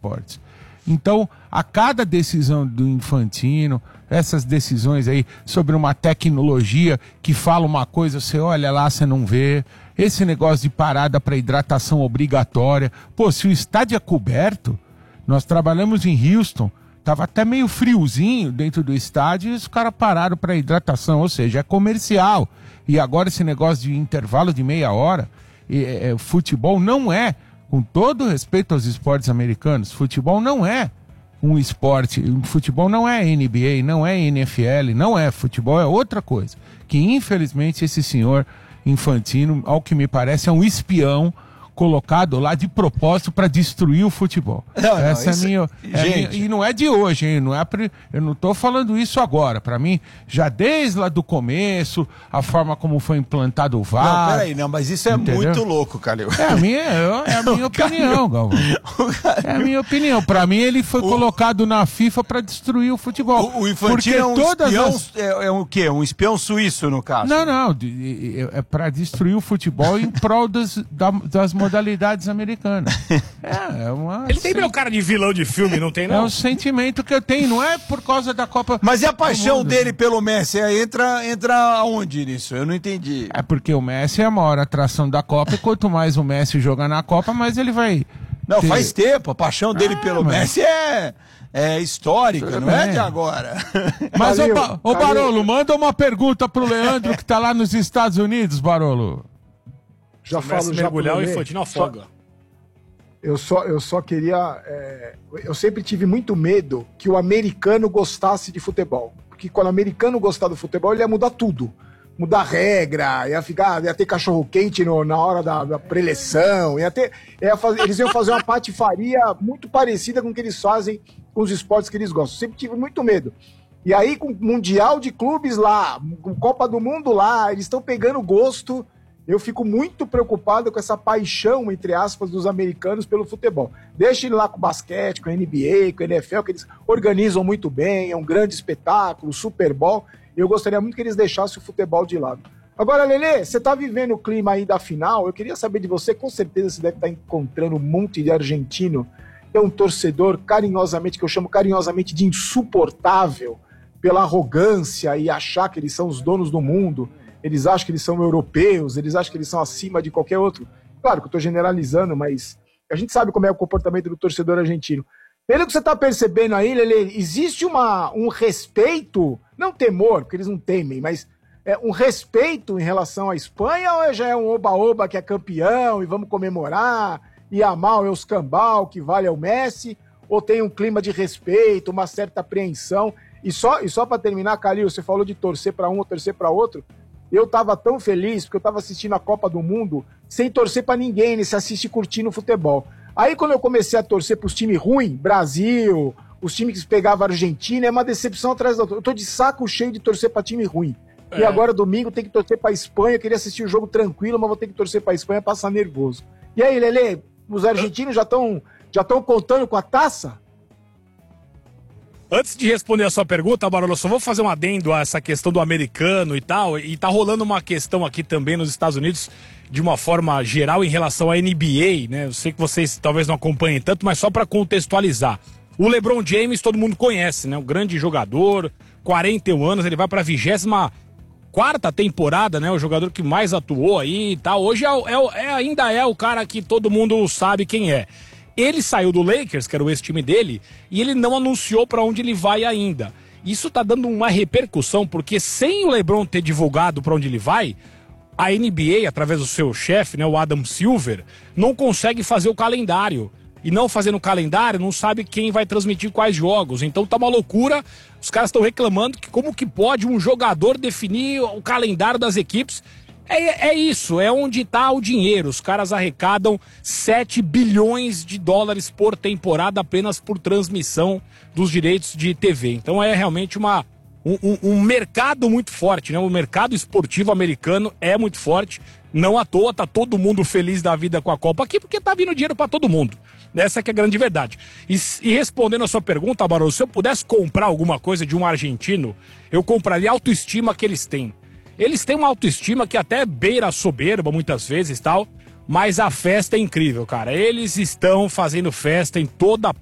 esportes. Então, a cada decisão do Infantino, essas decisões aí sobre uma tecnologia que fala uma coisa, você olha lá, você não vê. Esse negócio de parada para hidratação obrigatória. Pô, se o estádio é coberto, nós trabalhamos em Houston, tava até meio friozinho dentro do estádio e os caras pararam para hidratação, ou seja, é comercial. E agora esse negócio de intervalo de meia hora, futebol não é, com todo respeito aos esportes americanos, futebol não é um esporte, futebol não é NBA, não é NFL, não é, futebol é outra coisa. Que infelizmente esse senhor Infantino, ao que me parece, é um espião colocado lá de propósito para destruir o futebol. Essa é a minha... e não é de hoje, hein? Eu não estou falando isso agora. Para mim, já desde lá do começo, a forma como foi implantado o VAR... Não, peraí, não, mas isso é muito louco, Calil. É a minha opinião, Galvão. É a minha opinião. Para mim, ele foi colocado na FIFA para destruir o futebol. O Infantino é um espião... É o quê? Um espião suíço, no caso? Não. É para destruir o futebol em prol das modalidades americanas. Ele tem meu cara de vilão de filme, não tem, não? É um sentimento que eu tenho, não é por causa da Copa. Mas e a paixão dele pelo Messi? Entra aonde nisso? Eu não entendi. É porque o Messi é a maior atração da Copa e quanto mais o Messi jogar na Copa, mais ele vai... Não, faz tempo. A paixão dele pelo Messi é histórica, tudo não bem. É de agora. Mas, ô Barolo, manda uma pergunta pro Leandro que tá lá nos Estados Unidos, Barolo. Já falo, já mergulhar o Infantino afoga. Eu só queria... eu sempre tive muito medo que o americano gostasse de futebol. Porque quando o americano gostar do futebol, ele ia mudar tudo. Mudar regra, ia ter cachorro-quente na hora da preleção, eles iam fazer uma patifaria muito parecida com o que eles fazem com os esportes que eles gostam. Sempre tive muito medo. E aí, com o Mundial de Clubes lá, com Copa do Mundo lá, eles estão pegando gosto... Eu fico muito preocupado com essa paixão, entre aspas, dos americanos pelo futebol. Deixa ele lá com o basquete, com a NBA, com a NFL, que eles organizam muito bem, é um grande espetáculo, Super Bowl. Eu gostaria muito que eles deixassem o futebol de lado. Agora, Lelê, você está vivendo o clima aí da final, eu queria saber de você, com certeza você deve estar encontrando um monte de argentino, que é um torcedor carinhosamente, que eu chamo carinhosamente de insuportável, pela arrogância e achar que eles são os donos do mundo. Eles acham que eles são europeus, eles acham que eles são acima de qualquer outro. Claro que eu estou generalizando, mas a gente sabe como é o comportamento do torcedor argentino. Pelo que você está percebendo aí, Lelê, existe um respeito, não temor, porque eles não temem, mas um respeito em relação à Espanha, ou já é um oba-oba que é campeão e vamos comemorar, e a mal é o escambau, que vale é o Messi, ou tem um clima de respeito, uma certa apreensão? E só para terminar, Calil, você falou de torcer para um ou torcer para outro. Eu tava tão feliz porque eu tava assistindo a Copa do Mundo sem torcer pra ninguém, se assiste curtindo futebol. Aí quando eu comecei a torcer pros times ruins, Brasil, os times que pegavam a Argentina, é uma decepção atrás da outra. Eu tô de saco cheio de torcer pra time ruim. E agora domingo tem que torcer pra Espanha, eu queria assistir o jogo tranquilo, mas vou ter que torcer pra Espanha, passar nervoso. E aí, Lelê, os argentinos já estão contando com a taça? Antes de responder a sua pergunta, Barolo, só vou fazer um adendo a essa questão do americano e tal, e tá rolando uma questão aqui também nos Estados Unidos, de uma forma geral, em relação à NBA, né? Eu sei que vocês talvez não acompanhem tanto, mas só para contextualizar. O LeBron James todo mundo conhece, né? Um grande jogador, 41 anos, ele vai para a 24ª temporada, né? O jogador que mais atuou aí e tal. Hoje ainda é o cara que todo mundo sabe quem é. Ele saiu do Lakers, que era o ex-time dele, e ele não anunciou para onde ele vai ainda. Isso tá dando uma repercussão, porque sem o LeBron ter divulgado para onde ele vai, a NBA, através do seu chefe, né, o Adam Silver, não consegue fazer o calendário. E não fazendo o calendário, não sabe quem vai transmitir quais jogos. Então tá uma loucura. Os caras estão reclamando que como que pode um jogador definir o calendário das equipes. É isso, é onde está o dinheiro. Os caras arrecadam 7 bilhões de dólares por temporada apenas por transmissão dos direitos de TV. Então é realmente um mercado muito forte, né? O mercado esportivo americano é muito forte. Não à toa, tá todo mundo feliz da vida com a Copa aqui, porque tá vindo dinheiro para todo mundo. Essa que é a grande verdade. E respondendo a sua pergunta, Barolo, se eu pudesse comprar alguma coisa de um argentino, eu compraria a autoestima que eles têm. Eles têm uma autoestima que até beira a soberba muitas vezes e tal, mas a festa é incrível, cara. Eles estão fazendo festa em toda